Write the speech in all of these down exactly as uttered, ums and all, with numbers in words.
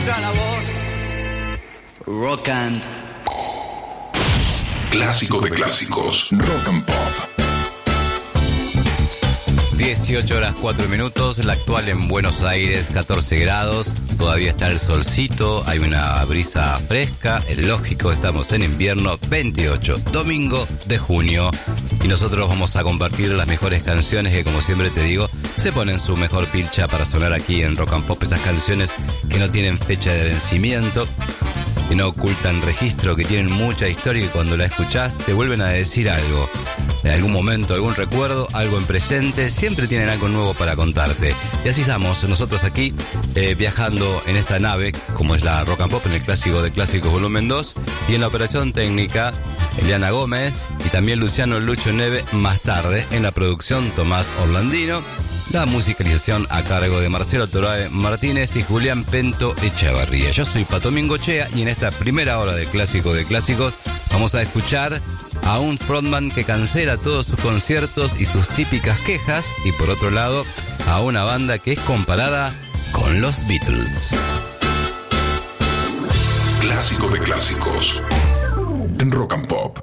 La voz. Rock and Clásico de clásicos. Rock and Pop. dieciocho horas cuatro minutos, la actual en Buenos Aires, catorce grados, todavía está el solcito, hay una brisa fresca, es lógico, estamos en invierno, veintiocho, domingo de junio, y nosotros vamos a compartir las mejores canciones que, como siempre te digo, se ponen su mejor pilcha para sonar aquí en Rock and Pop, esas canciones que no tienen fecha de vencimiento, que no ocultan registro, que tienen mucha historia y cuando la escuchás te vuelven a decir algo. En algún momento, algún recuerdo, algo en presente, siempre tienen algo nuevo para contarte. Y así estamos nosotros aquí, eh, viajando en esta nave, como es la Rock and Pop, en el Clásico de Clásicos volumen dos, y en la operación técnica, Eliana Gómez, y también Luciano Lucho Neve, más tarde, en la producción Tomás Orlandino, la musicalización a cargo de Marcelo Torae Martínez y Julián Pento Echevarría. Yo soy Pato Mingochea y en esta primera hora del Clásico de Clásicos vamos a escuchar a un frontman que cancela todos sus conciertos y sus típicas quejas, y por otro lado a una banda que es comparada con los Beatles. Clásico de clásicos en Rock and Pop.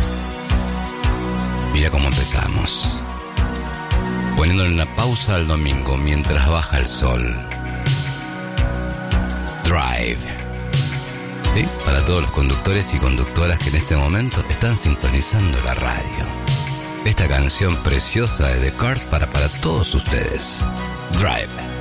Mira cómo empezamos, poniéndole una pausa al domingo mientras baja el sol. Drive, ¿sí? Para todos los conductores y conductoras que en este momento están sintonizando la radio. Esta canción preciosa de The Cars para, para todos ustedes. Drive.